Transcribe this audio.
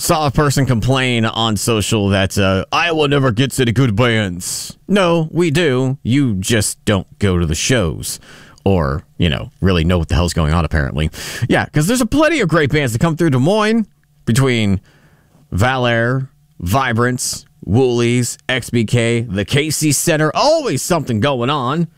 Saw a person complain on social that Iowa never gets any good bands. No, we do. You just don't go to the shows. Or, really know what the hell's going on, apparently. Yeah, because there's plenty of great bands that come through Des Moines between Valair, Vibrance, Woolies, XBK, the Casey Center. Always something going on.